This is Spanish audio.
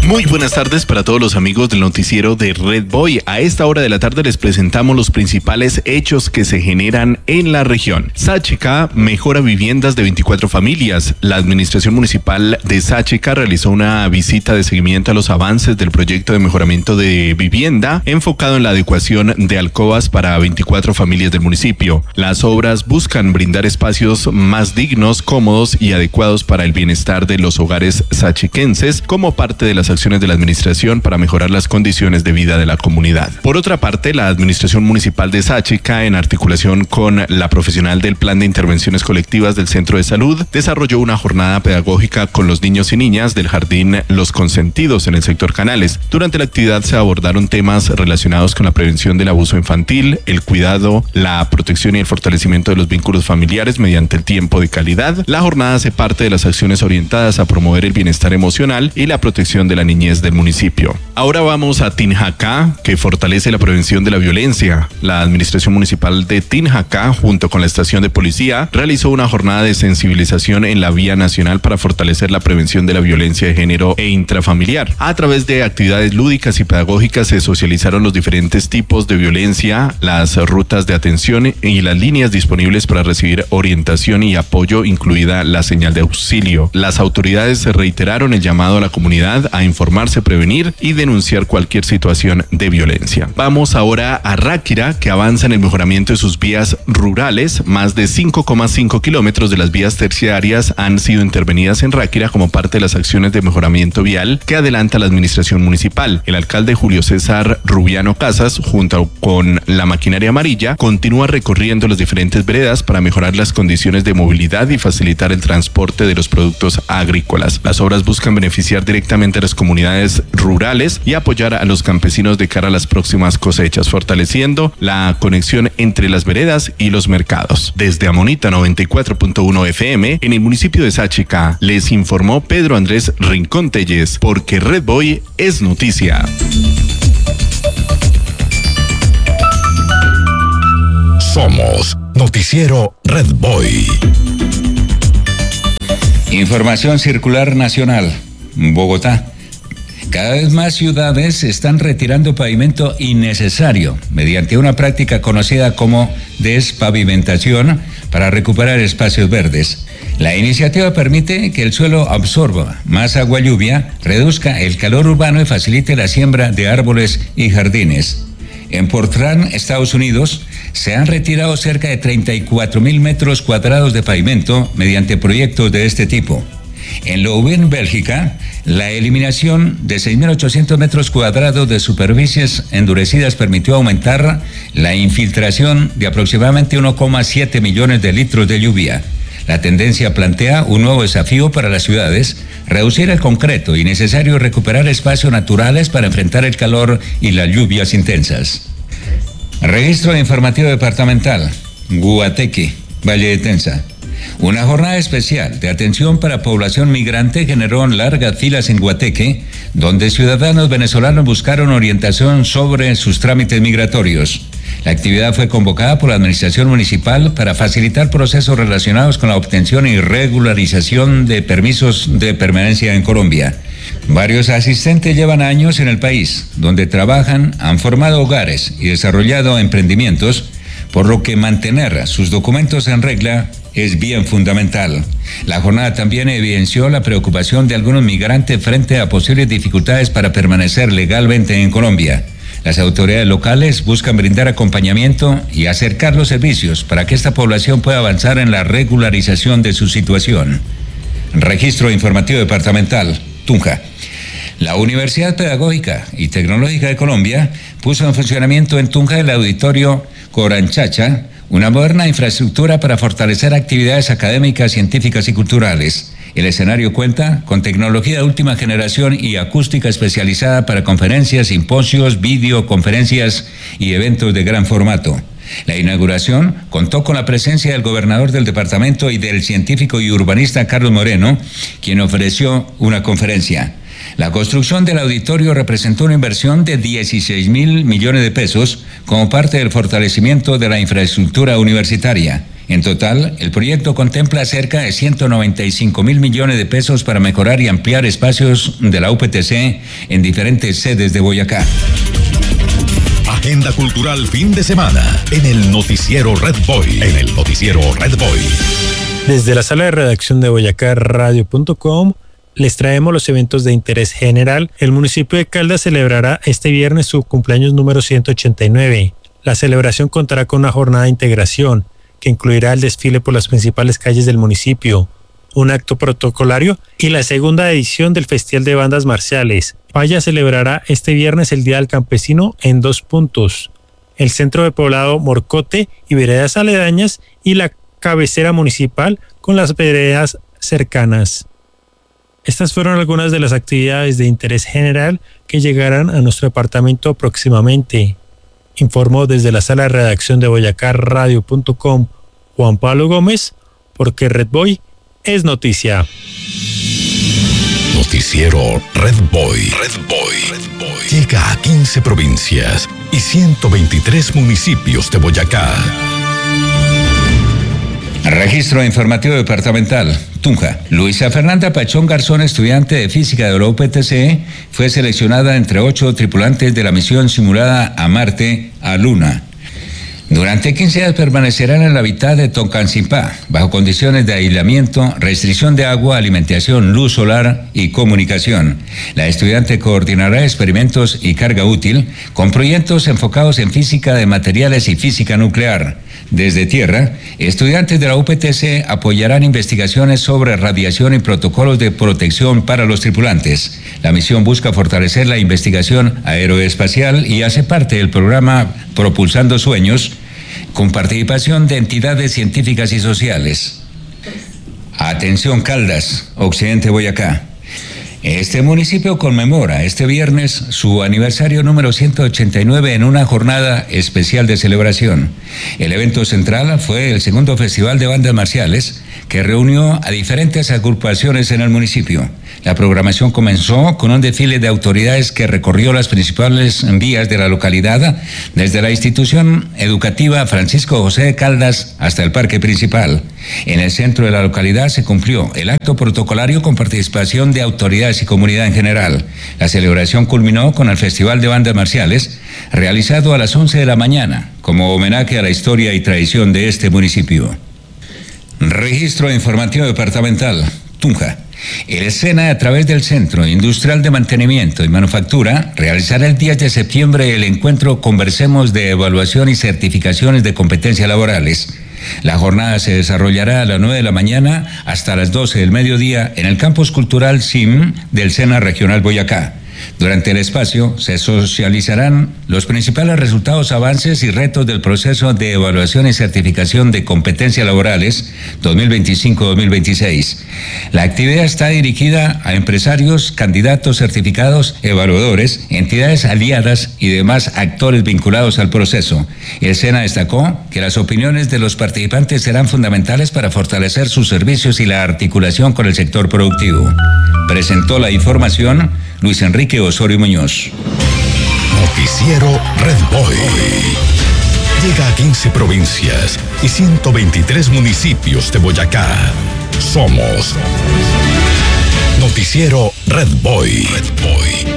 Muy buenas tardes para todos los amigos del noticiero de Red Boy. A esta hora de la tarde les presentamos los principales hechos que se generan en la región. Sácheca mejora viviendas de 24 familias. La administración municipal de Sácheca realizó una visita de seguimiento a los avances del proyecto de mejoramiento de vivienda enfocado en la adecuación de alcobas para 24 familias del municipio. Las obras buscan brindar espacios más dignos, cómodos y adecuados para el bienestar de los hogares sachequenses como parte de las acciones de la administración para mejorar las condiciones de vida de la comunidad. Por otra parte, la administración municipal de Sácheca, en articulación con la profesional del Plan de Intervenciones Colectivas del Centro de Salud, desarrolló una jornada pedagógica con los niños y niñas del Jardín Los Consentidos en el sector Canales. Durante la actividad se abordaron temas relacionados con la prevención del abuso infantil, el cuidado, la protección y el fortalecimiento de los vínculos familiares mediante el tiempo de calidad. La jornada hace parte de las acciones orientadas a promover el bienestar emocional y la protección de la niñez del municipio. Ahora vamos a Tinjacá, que fortalece la prevención de la violencia. La administración municipal de Tinjacá, junto con la estación de policía, realizó una jornada de sensibilización en la vía nacional para fortalecer la prevención de la violencia de género e intrafamiliar. A través de actividades lúdicas y pedagógicas se socializaron los diferentes tipos de violencia, las rutas de atención y las líneas disponibles para recibir orientación y apoyo, incluida la señal de auxilio. Las autoridades reiteraron el llamado a la comunidad a informarse, prevenir y denunciar cualquier situación de violencia. Vamos ahora a Ráquira, que avanza en el mejoramiento de sus vías rurales. Más de 5,5 kilómetros de las vías terciarias han sido intervenidas en Ráquira como parte de las acciones de mejoramiento vial que adelanta la administración municipal. El alcalde Julio César Rubiano Casas, junto con la maquinaria amarilla, continúa recorriendo las diferentes veredas para mejorar las condiciones de movilidad y facilitar el transporte de los productos agrícolas. Las obras buscan beneficiar directamente a las comunidades rurales y apoyar a los campesinos de cara a las próximas cosechas, fortaleciendo la conexión entre las veredas y los mercados. Desde Amonita 94.1 FM, en el municipio de Sácheca, les informó Pedro Andrés Rincón Telles, porque Red Boy es noticia. Somos Noticiero Red Boy. Información circular nacional. Bogotá. Cada vez más ciudades están retirando pavimento innecesario mediante una práctica conocida como despavimentación para recuperar espacios verdes. La iniciativa permite que el suelo absorba más agua lluvia, reduzca el calor urbano y facilite la siembra de árboles y jardines. En Portland, Estados Unidos, se han retirado cerca de 34.000 metros cuadrados de pavimento mediante proyectos de este tipo. En Louvain, Bélgica, la eliminación de 6.800 metros cuadrados de superficies endurecidas permitió aumentar la infiltración de aproximadamente 1,7 millones de litros de lluvia. La tendencia plantea un nuevo desafío para las ciudades: reducir el concreto y necesario recuperar espacios naturales para enfrentar el calor y las lluvias intensas. Registro informativo departamental. Guateque, Valle de Tenza. Una jornada especial de atención para población migrante generó largas filas en Guateque, donde ciudadanos venezolanos buscaron orientación sobre sus trámites migratorios. La actividad fue convocada por la administración municipal para facilitar procesos relacionados con la obtención y regularización de permisos de permanencia en Colombia. Varios asistentes llevan años en el país, donde trabajan, han formado hogares y desarrollado emprendimientos, por lo que mantener sus documentos en regla es bien fundamental. La jornada también evidenció la preocupación de algunos migrantes frente a posibles dificultades para permanecer legalmente en Colombia. Las autoridades locales buscan brindar acompañamiento y acercar los servicios para que esta población pueda avanzar en la regularización de su situación. Registro informativo departamental, Tunja. La Universidad Pedagógica y Tecnológica de Colombia puso en funcionamiento en Tunja el auditorio Coranchacha, una moderna infraestructura para fortalecer actividades académicas, científicas y culturales. El escenario cuenta con tecnología de última generación y acústica especializada para conferencias, simposios, videoconferencias y eventos de gran formato. La inauguración contó con la presencia del gobernador del departamento y del científico y urbanista Carlos Moreno, quien ofreció una conferencia. La construcción del auditorio representó una inversión de 16.000 millones de pesos como parte del fortalecimiento de la infraestructura universitaria. En total, el proyecto contempla cerca de 195.000 millones de pesos para mejorar y ampliar espacios de la UPTC en diferentes sedes de Boyacá. Agenda cultural fin de semana en el noticiero Red Boy. Desde la sala de redacción de boyacarradio.com les traemos los eventos de interés general. El municipio de Caldas celebrará este viernes su cumpleaños número 189. La celebración contará con una jornada de integración que incluirá el desfile por las principales calles del municipio, un acto protocolario y la segunda edición del Festival de Bandas Marciales. Paya celebrará este viernes el Día del Campesino en 2 puntos: el centro de poblado Morcote y veredas aledañas, y la cabecera municipal con las veredas cercanas. Estas fueron algunas de las actividades de interés general que llegarán a nuestro departamento próximamente. Informó desde la sala de redacción de boyacarradio.com Juan Pablo Gómez, porque Red Boy es noticia. Noticiero Red Boy. Llega a 15 provincias y 123 municipios de Boyacá. Registro informativo departamental. Tunja. Luisa Fernanda Pachón Garzón, estudiante de física de la UPTC, fue seleccionada entre 8 tripulantes de la misión simulada a Marte, a Luna. Durante 15 días permanecerán en el hábitat de Toncancipá, bajo condiciones de aislamiento, restricción de agua, alimentación, luz solar y comunicación. La estudiante coordinará experimentos y carga útil con proyectos enfocados en física de materiales y física nuclear. Desde tierra, estudiantes de la UPTC apoyarán investigaciones sobre radiación y protocolos de protección para los tripulantes. La misión busca fortalecer la investigación aeroespacial y hace parte del programa Propulsando Sueños, con participación de entidades científicas y sociales. Atención Caldas, Occidente Boyacá. Este municipio conmemora este viernes su aniversario número 189 en una jornada especial de celebración. El evento central fue el segundo Festival de Bandas Marciales, que reunió a diferentes agrupaciones en el municipio. La programación comenzó con un desfile de autoridades que recorrió las principales vías de la localidad, desde la institución educativa Francisco José de Caldas hasta el parque principal. En el centro de la localidad se cumplió el acto protocolario con participación de autoridades y comunidad en general. La celebración culminó con el Festival de Bandas Marciales, realizado a las 11 de la mañana, como homenaje a la historia y tradición de este municipio. Registro informativo departamental. Tunja. El SENA, a través del Centro Industrial de Mantenimiento y Manufactura, realizará el 10 de septiembre el encuentro Conversemos de Evaluación y Certificaciones de Competencias Laborales. La jornada se desarrollará a las 9 de la mañana hasta las 12 del mediodía en el campus cultural SIM del SENA Regional Boyacá. Durante el espacio se socializarán los principales resultados, avances y retos del proceso de evaluación y certificación de competencias laborales 2025-2026. La actividad está dirigida a empresarios, candidatos certificados, evaluadores, entidades aliadas y demás actores vinculados al proceso. El SENA destacó que las opiniones de los participantes serán fundamentales para fortalecer sus servicios y la articulación con el sector productivo. Presentó la información Luis Enrique Osorio Muñoz. Noticiero Red Boy. Llega a 15 provincias y 123 municipios de Boyacá. Somos Noticiero Red Boy.